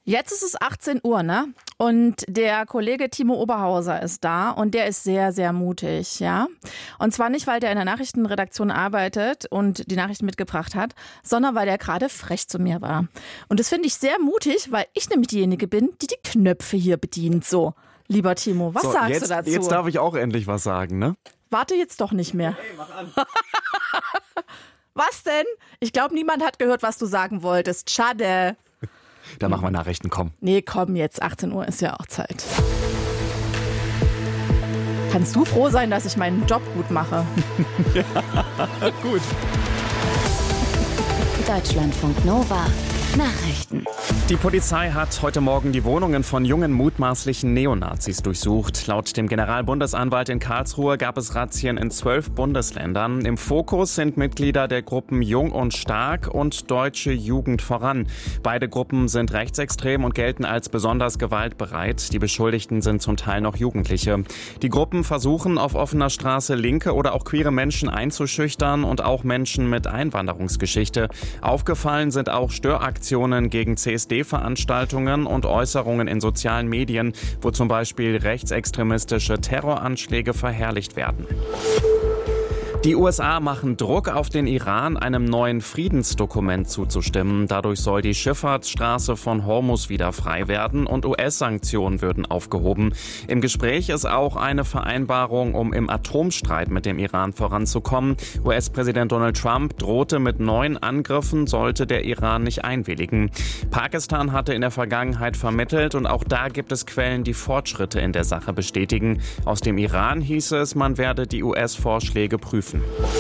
Jetzt ist es 18 Uhr, ne? Und der Kollege Timo Oberhauser ist da und der ist sehr, sehr mutig, ja? Und zwar nicht, weil der in der Nachrichtenredaktion arbeitet und die Nachrichten mitgebracht hat, sondern weil der gerade frech zu mir war. Und das finde ich sehr mutig, weil ich nämlich diejenige bin, die die Knöpfe hier bedient. So, lieber Timo, was sagst du dazu? Jetzt darf ich auch endlich was sagen, ne? Warte jetzt doch nicht mehr. Hey, mach an. Was denn? Ich glaube, niemand hat gehört, was du sagen wolltest. Schade. Da machen wir Nachrichten, komm. Nee, komm jetzt, 18 Uhr ist ja auch Zeit. Kannst du froh sein, dass ich meinen Job gut mache? Ja, gut. Deutschlandfunk Nova. Nachrichten. Die Polizei hat heute Morgen die Wohnungen von jungen mutmaßlichen Neonazis durchsucht. Laut dem Generalbundesanwalt in Karlsruhe gab es Razzien in 12 Bundesländern. Im Fokus sind Mitglieder der Gruppen Jung und Stark und Deutsche Jugend voran. Beide Gruppen sind rechtsextrem und gelten als besonders gewaltbereit. Die Beschuldigten sind zum Teil noch Jugendliche. Die Gruppen versuchen auf offener Straße linke oder auch queere Menschen einzuschüchtern und auch Menschen mit Einwanderungsgeschichte. Aufgefallen sind auch Störaktionen gegen CSD-Veranstaltungen und Äußerungen in sozialen Medien, wo zum Beispiel rechtsextremistische Terroranschläge verherrlicht werden. Die USA machen Druck auf den Iran, einem neuen Friedensdokument zuzustimmen. Dadurch soll die Schifffahrtsstraße von Hormuz wieder frei werden und US-Sanktionen würden aufgehoben. Im Gespräch ist auch eine Vereinbarung, um im Atomstreit mit dem Iran voranzukommen. US-Präsident Donald Trump drohte mit neuen Angriffen, sollte der Iran nicht einwilligen. Pakistan hatte in der Vergangenheit vermittelt und auch da gibt es Quellen, die Fortschritte in der Sache bestätigen. Aus dem Iran hieß es, man werde die US-Vorschläge prüfen.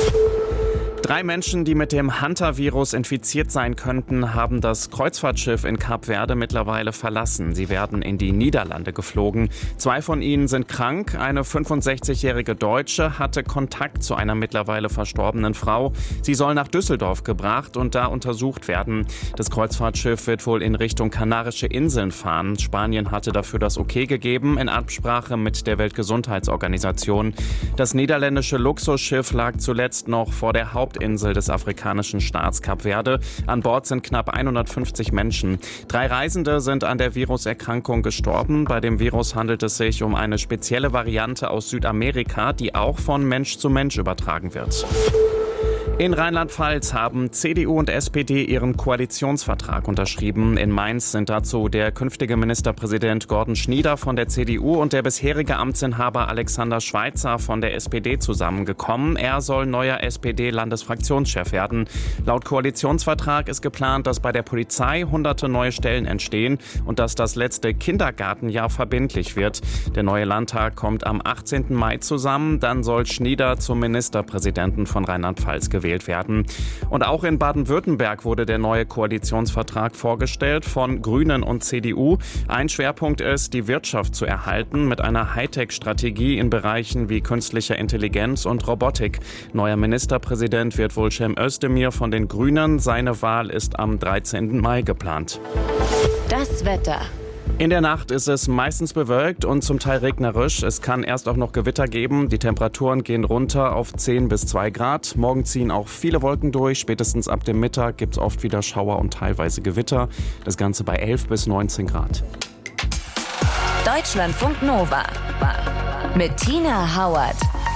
3 Menschen, die mit dem Hunter-Virus infiziert sein könnten, haben das Kreuzfahrtschiff in Kap Verde mittlerweile verlassen. Sie werden in die Niederlande geflogen. 2 von ihnen sind krank. Eine 65-jährige Deutsche hatte Kontakt zu einer mittlerweile verstorbenen Frau. Sie soll nach Düsseldorf gebracht und da untersucht werden. Das Kreuzfahrtschiff wird wohl in Richtung Kanarische Inseln fahren. Spanien hatte dafür das Okay gegeben, in Absprache mit der Weltgesundheitsorganisation. Das niederländische Luxusschiff lag zuletzt noch vor der Hauptinsel des afrikanischen Staats Kap Verde. An Bord sind knapp 150 Menschen. 3 Reisende sind an der Viruserkrankung gestorben. Bei dem Virus handelt es sich um eine spezielle Variante aus Südamerika, die auch von Mensch zu Mensch übertragen wird. In Rheinland-Pfalz haben CDU und SPD ihren Koalitionsvertrag unterschrieben. In Mainz sind dazu der künftige Ministerpräsident Gordon Schnieder von der CDU und der bisherige Amtsinhaber Alexander Schweitzer von der SPD zusammengekommen. Er soll neuer SPD-Landesfraktionschef werden. Laut Koalitionsvertrag ist geplant, dass bei der Polizei hunderte neue Stellen entstehen und dass das letzte Kindergartenjahr verbindlich wird. Der neue Landtag kommt am 18. Mai zusammen. Dann soll Schnieder zum Ministerpräsidenten von Rheinland-Pfalz gewählt werden. Und auch in Baden-Württemberg wurde der neue Koalitionsvertrag vorgestellt von Grünen und CDU. Ein Schwerpunkt ist, die Wirtschaft zu erhalten mit einer Hightech-Strategie in Bereichen wie künstlicher Intelligenz und Robotik. Neuer Ministerpräsident wird wohl Cem Özdemir von den Grünen. Seine Wahl ist am 13. Mai geplant. Das Wetter. In der Nacht ist es meistens bewölkt und zum Teil regnerisch. Es kann erst auch noch Gewitter geben. Die Temperaturen gehen runter auf 10 bis 2 Grad. Morgen ziehen auch viele Wolken durch. Spätestens ab dem Mittag gibt es oft wieder Schauer und teilweise Gewitter. Das Ganze bei 11 bis 19 Grad. Deutschlandfunk Nova. Mit Tina Hauert.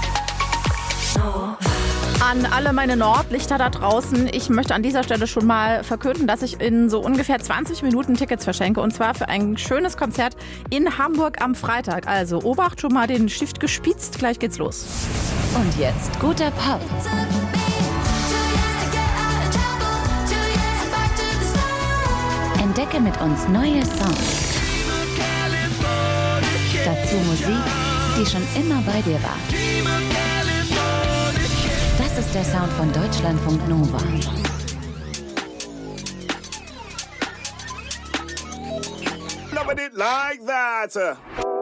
An alle meine Nordlichter da draußen, ich möchte an dieser Stelle schon mal verkünden, dass ich in so ungefähr 20 Minuten Tickets verschenke und zwar für ein schönes Konzert in Hamburg am Freitag. Also Obacht, schon mal den Stift gespitzt, gleich geht's los. Und jetzt guter Pop. Entdecke mit uns neue Songs. Dazu Musik, die schon immer bei dir war. Das ist der Sound von Deutschlandfunk Nova. Nobody like that.